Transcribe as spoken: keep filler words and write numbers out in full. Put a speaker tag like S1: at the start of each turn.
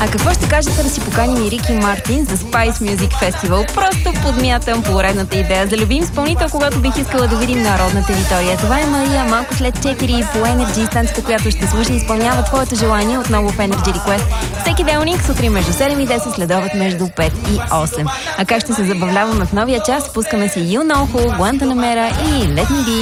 S1: А какво ще кажете да си поканим и Рики Мартин за Spice Music Festival? Просто подмятам поредната идея за любим изпълнител, когато бих искала да видим народна територия. Това е Мария, малко след четири по Energy, станцията, която ще слуша и изпълнява твоето желание отново в Energy Request. Всеки делник, сутрин между седем и десет, следобед между пет и осем. А как ще се забавляваме в новия час? Пускаме си You Know Who, Guantanamera и Let Me Be.